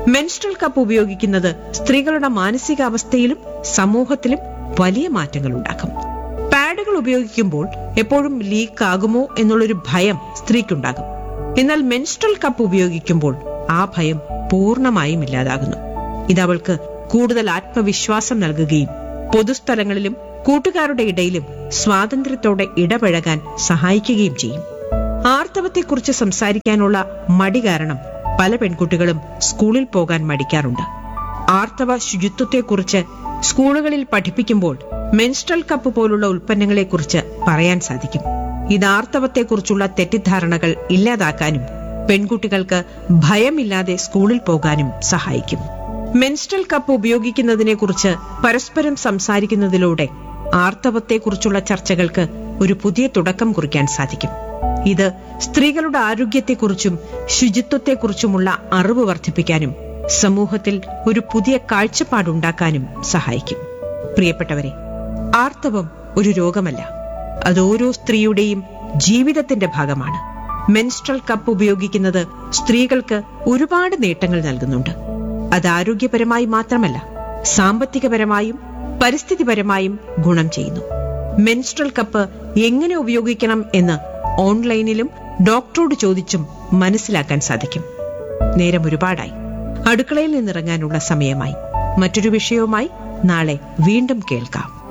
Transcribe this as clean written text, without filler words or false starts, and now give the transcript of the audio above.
Menstrual cup ഉപയോഗിക്കുന്നത് സ്ത്രീകളുടെ മാനസികാവസ്ഥയിലും സമൂഹത്തിലും വലിയ മാറ്റങ്ങൾ ഉണ്ടാക്കും. പാഡുകൾ ഉപയോഗിക്കുമ്പോൾ എപ്പോഴും ലീക്ക് ആകുമോ എന്നുള്ളൊരു ഭയം സ്ത്രീക്കുണ്ടാകും. എന്നാൽ മെൻസ്ട്രൽ കപ്പ് ഉപയോഗിക്കുമ്പോൾ ആ ഭയം പൂർണ്ണമായും ഇല്ലാതാകുന്നു. ഇതവൾക്ക് കൂടുതൽ ആത്മവിശ്വാസം നൽകുകയും പൊതുസ്ഥലങ്ങളിലും കൂട്ടുകാരുടെ ഇടയിലും സ്വാതന്ത്ര്യത്തോടെ ഇടപഴകാൻ സഹായിക്കുകയും ചെയ്യും. ആർത്തവത്തെക്കുറിച്ച് സംസാരിക്കാനുള്ള മടി കാരണം പല പെൺകുട്ടികളും സ്കൂളിൽ പോകാൻ മടിക്കാറുണ്ട്. ആർത്തവ ശുചിത്വത്തെക്കുറിച്ച് സ്കൂളുകളിൽ പഠിപ്പിക്കുമ്പോൾ മെൻസ്ട്രൽ കപ്പ് പോലുള്ള ഉൽപ്പന്നങ്ങളെക്കുറിച്ച് പറയാൻ സാധിക്കും. ഇത് ആർത്തവത്തെക്കുറിച്ചുള്ള തെറ്റിദ്ധാരണകൾ ഇല്ലാതാക്കാനും പെൺകുട്ടികൾക്ക് ഭയമില്ലാതെ സ്കൂളിൽ പോകാനും സഹായിക്കും. മെൻസ്ട്രൽ കപ്പ് ഉപയോഗിക്കുന്നതിനെക്കുറിച്ച് പരസ്പരം സംസാരിക്കുന്നതിലൂടെ ആർത്തവത്തെക്കുറിച്ചുള്ള ചർച്ചകൾക്ക് ഒരു പുതിയ തുടക്കം കുറിക്കാൻ സാധിക്കും. ഇത് സ്ത്രീകളുടെ ആരോഗ്യത്തെക്കുറിച്ചും ശുചിത്വത്തെക്കുറിച്ചുമുള്ള അറിവ് വർദ്ധിപ്പിക്കാനും സമൂഹത്തിൽ ഒരു പുതിയ കാഴ്ചപ്പാടുണ്ടാക്കാനും സഹായിക്കും. പ്രിയപ്പെട്ടവരെ, ആർത്തവം ഒരു രോഗമല്ല, അത് ഓരോ സ്ത്രീയുടെയും ജീവിതത്തിന്റെ ഭാഗമാണ്. മെൻസ്ട്രൽ കപ്പ് ഉപയോഗിക്കുന്നത് സ്ത്രീകൾക്ക് ഒരുപാട് നേട്ടങ്ങൾ നൽകുന്നുണ്ട്. അത് ആരോഗ്യപരമായി മാത്രമല്ല, സാമ്പത്തികപരമായും പരിസ്ഥിതിപരമായും ഗുണം ചെയ്യുന്നു. മെൻസ്ട്രൽ കപ്പ് എങ്ങനെ ഉപയോഗിക്കണം എന്ന് ഓൺലൈനിലും ഡോക്ടറോട് ചോദിച്ചും മനസ്സിലാക്കാൻ സാധിക്കും. നേരം ഒരുപാടായി, അടുക്കളയിൽ നിന്നിറങ്ങാനുള്ള സമയമായി. മറ്റൊരു വിഷയവുമായി നാളെ വീണ്ടും കേൾക്കാം.